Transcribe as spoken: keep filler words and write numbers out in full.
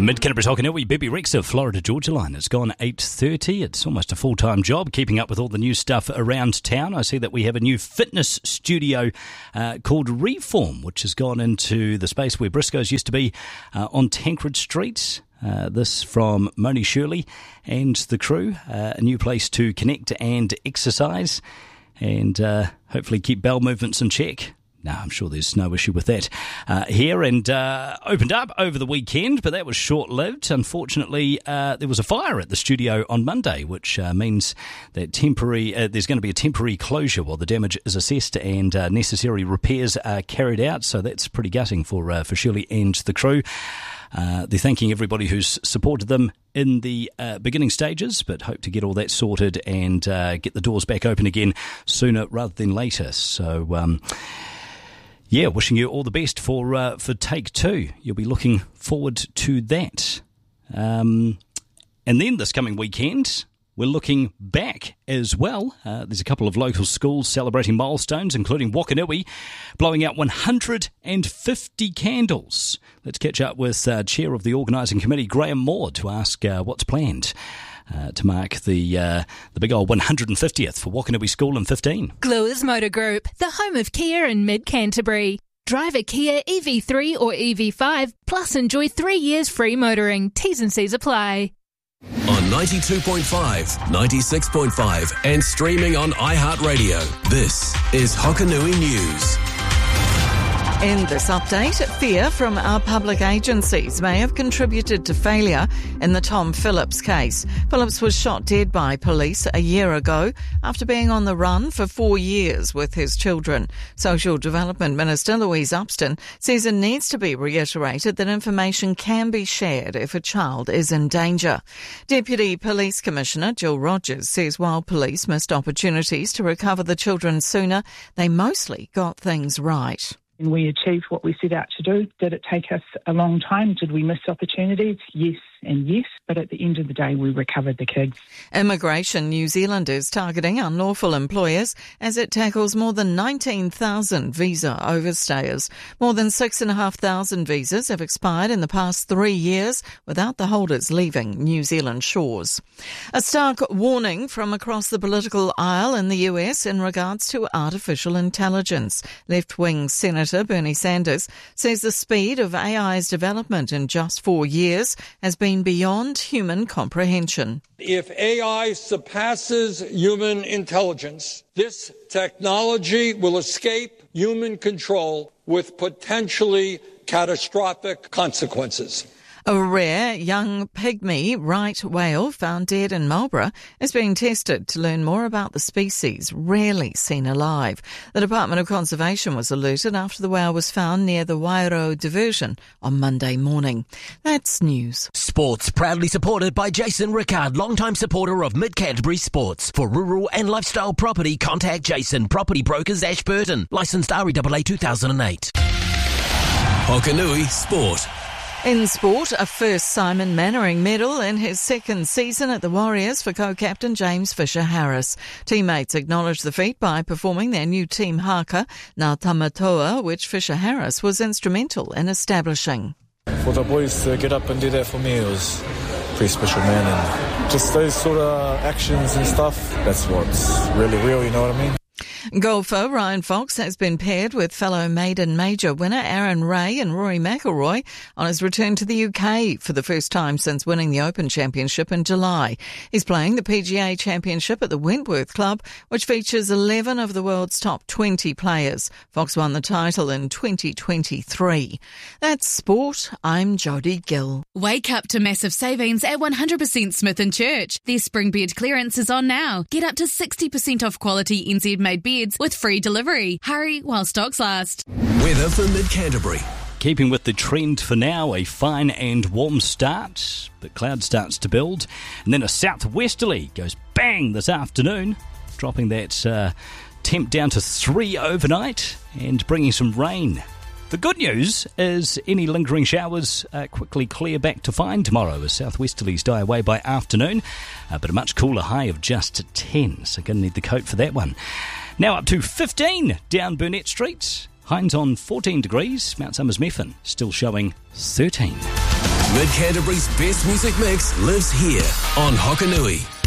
Mid-Canterbury's Hokanui, Bebe Rexha, Florida Georgia line. It's gone eight thirty. It's almost a full-time job, keeping up with all the new stuff around town. I see that we have a new fitness studio uh, called Reform, which has gone into the space where Briscoe's used to be uh, on Tancred Street. Uh, this from Moni Shirley and the crew. Uh, a new place to connect and exercise and uh, hopefully keep bowel movements in check. No, I'm sure there's no issue with that uh, here, and uh, opened up over the weekend, but that was short-lived. Unfortunately, uh, there was a fire at the studio on Monday, which uh, means that temporary uh, there's going to be a temporary closure while the damage is assessed and uh, necessary repairs are carried out. So that's pretty gutting for uh, for Shirley and the crew. Uh, they're thanking everybody who's supported them in the uh, beginning stages, but hope to get all that sorted and uh, get the doors back open again sooner rather than later. So, um, yeah, wishing you all the best for uh, for take two. You'll be looking forward to that. Um, and then this coming weekend, we're looking back as well. Uh, there's a couple of local schools celebrating milestones, including Wakanui, blowing out one hundred fifty candles. Let's catch up with uh, Chair of the Organising Committee, Graham Moore, to ask uh, what's planned uh, to mark the uh, the big old one hundred fiftieth for Wakanui School in fifteen. Gluers Motor Group, the home of Kia in Mid-Canterbury. Drive a Kia E V three or E V five, plus enjoy three years free motoring. T's and C's apply. On ninety-two point five, ninety-six point five and streaming on iHeartRadio, this is Hokanui News. In this update, fear from our public agencies may have contributed to failure in the Tom Phillips case. Phillips was shot dead by police a year ago after being on the run for four years with his children. Social Development Minister Louise Upston says it needs to be reiterated that information can be shared if a child is in danger. Deputy Police Commissioner Jill Rogers says while police missed opportunities to recover the children sooner, they mostly got things right. And we achieved what we set out to do. Did it take us a long time? Did we miss opportunities? Yes and yes. But at the end of the day, we recovered the kids. Immigration New Zealand is targeting unlawful employers as it tackles more than nineteen thousand visa overstayers. More than six thousand five hundred visas have expired in the past three years without the holders leaving New Zealand shores. A stark warning from across the political aisle in the U S in regards to artificial intelligence. Left-wing Senator Bernie Sanders says the speed of A I's development in just four years has been beyond human comprehension. If A I surpasses human intelligence, this technology will escape human control with potentially catastrophic consequences. A rare young pygmy right whale found dead in Marlborough is being tested to learn more about the species rarely seen alive. The Department of Conservation was alerted after the whale was found near the Wairau diversion on Monday morning. That's news. Sports proudly supported by Jason Rickard, longtime supporter of Mid-Canterbury Sports. For rural and lifestyle property, contact Jason, Property Brokers Ashburton. Licensed R E A A two thousand eight. Hokanui Sport. In sport, a first Simon Mannering medal in his second season at the Warriors for co-captain James Fisher-Harris. Teammates acknowledged the feat by performing their new team haka, Ngā Tamatoa, which Fisher-Harris was instrumental in establishing. For the boys to get up and do that for me, it was pretty special, man. And just those sort of actions and stuff, that's what's really real, you know what I mean? Golfer Ryan Fox has been paired with fellow maiden major winner Aaron Ray and Rory McIlroy on his return to the U K for the first time since winning the Open Championship in July. He's playing the P G A Championship at the Wentworth Club, which features eleven of the world's top twenty players. Fox won the title in twenty twenty-three. That's sport. I'm Jodie Gill. Wake up to massive savings at one hundred percent Smith and Church. Their spring bed clearance is on now. Get up to sixty percent off quality N Z-made beds with free delivery. Hurry while stocks last. Weather for Mid-Canterbury. Keeping with the trend for now, a fine and warm start, but cloud starts to build, and then a southwesterly goes bang this afternoon, dropping that uh, temp down to three overnight and bringing some rain. The good news is any lingering showers uh, quickly clear back to fine tomorrow as southwesterlies die away by afternoon, uh, but a much cooler high of just ten, so going to need the coat for that one. Now up to fifteen down Burnett Street. Hines on fourteen degrees. Mount Somers Methven still showing thirteen. Mid Canterbury's best music mix lives here on Hokanui.